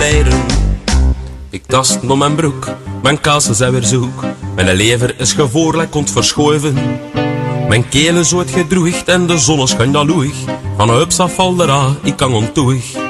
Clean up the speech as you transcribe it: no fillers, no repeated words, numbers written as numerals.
eieren. Ik tast naar mijn broek, mijn kassen zijn weer zoek. Mijn lever is gevoorlijk ont verschuiven. Mijn keel is ooit gedroegd en de zon is schandaloeig. Van een hupsafval eraan, ik kan ontoeig.